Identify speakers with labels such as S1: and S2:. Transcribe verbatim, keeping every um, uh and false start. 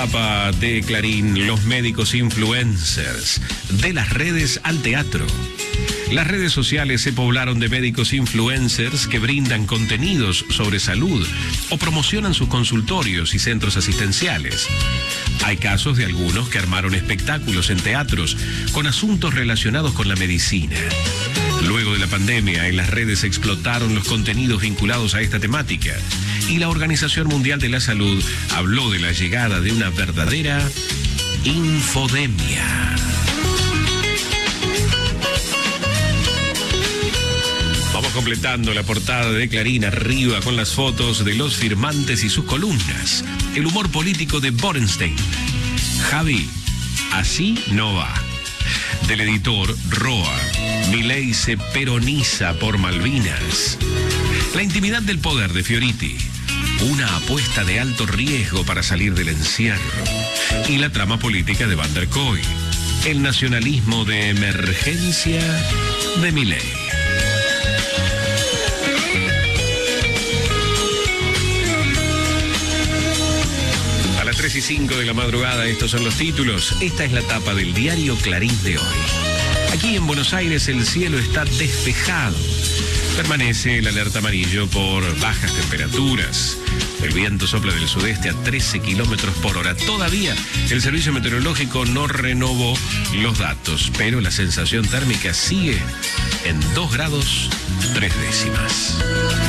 S1: Tapa de Clarín, los médicos influencers, de las redes al teatro. Las redes sociales se poblaron de médicos influencers que brindan contenidos sobre salud o promocionan sus consultorios y centros asistenciales. Hay casos de algunos que armaron espectáculos en teatros con asuntos relacionados con la medicina. Luego de la pandemia, en las redes explotaron los contenidos vinculados a esta temática y la Organización Mundial de la Salud habló de la llegada de una verdadera infodemia. Vamos completando la portada de Clarín arriba con las fotos de los firmantes y sus columnas. El humor político de Borenstein. Javi, así no va. Del editor Roa. Milei se peroniza por Malvinas. La intimidad del poder de Fioriti. Una apuesta de alto riesgo para salir del encierro. Y la trama política de Van der Kooi. El nacionalismo de emergencia de Milei. tres y cinco de la madrugada, estos son los títulos. Esta es la tapa del diario Clarín de hoy. Aquí en Buenos Aires el cielo está despejado. Permanece el alerta amarillo por bajas temperaturas. El viento sopla del sudeste a trece kilómetros por hora. Todavía el servicio meteorológico no renovó los datos, pero la sensación térmica sigue en dos grados tres décimas.